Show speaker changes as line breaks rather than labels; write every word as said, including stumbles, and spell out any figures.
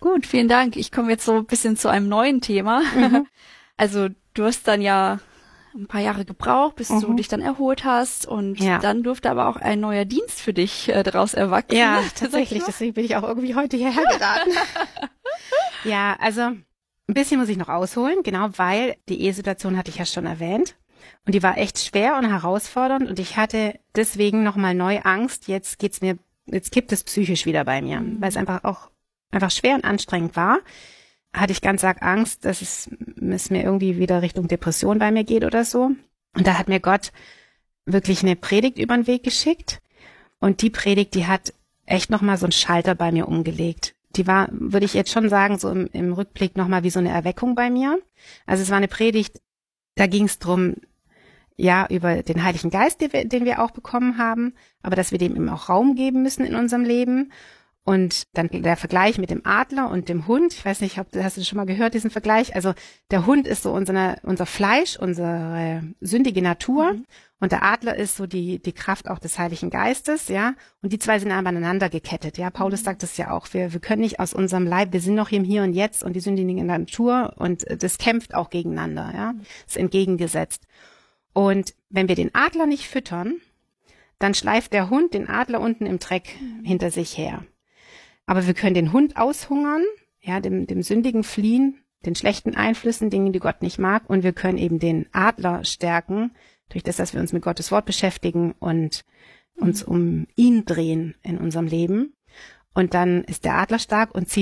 Gut, vielen Dank. Ich komme jetzt so ein bisschen zu einem neuen Thema. Mhm. Also du hast dann ja ein paar Jahre gebraucht, bis mhm. du dich dann erholt hast und ja. dann durfte aber auch ein neuer Dienst für dich äh, daraus erwachsen.
Ja, tatsächlich. Deswegen bin ich auch irgendwie heute hierher geraten. Ja, also ein bisschen muss ich noch ausholen, genau, weil die Ehesituation hatte ich ja schon erwähnt und die war echt schwer und herausfordernd und ich hatte deswegen nochmal neu Angst, jetzt geht's mir, jetzt kippt es psychisch wieder bei mir, mhm. weil es einfach auch einfach schwer und anstrengend war. Hatte ich ganz arg Angst, dass es, es mir irgendwie wieder Richtung Depression bei mir geht oder so. Und da hat mir Gott wirklich eine Predigt über den Weg geschickt. Und die Predigt, die hat echt nochmal so einen Schalter bei mir umgelegt. Die war, würde ich jetzt schon sagen, so im, im Rückblick nochmal wie so eine Erweckung bei mir. Also es war eine Predigt, da ging es drum, ja, über den Heiligen Geist, den wir, den wir auch bekommen haben, aber dass wir dem eben auch Raum geben müssen in unserem Leben. Und dann der Vergleich mit dem Adler und dem Hund. Ich weiß nicht, ob, hast du schon mal gehört, diesen Vergleich? Also der Hund ist so unser, unser Fleisch, unsere sündige Natur. Mhm. Und der Adler ist so die, die Kraft auch des Heiligen Geistes, ja. Und die zwei sind aber aneinander gekettet, ja. Paulus mhm. sagt es ja auch. Wir, wir können nicht aus unserem Leib, wir sind noch im Hier und Jetzt und die sündige Natur und das kämpft auch gegeneinander, ja. Ist entgegengesetzt. Und wenn wir den Adler nicht füttern, dann schleift der Hund den Adler unten im Dreck mhm. hinter sich her. Aber wir können den Hund aushungern, ja, dem, dem Sündigen fliehen, den schlechten Einflüssen, Dingen, die Gott nicht mag. Und wir können eben den Adler stärken, durch das, dass wir uns mit Gottes Wort beschäftigen und uns um ihn drehen in unserem Leben. Und dann ist der Adler stark und zieht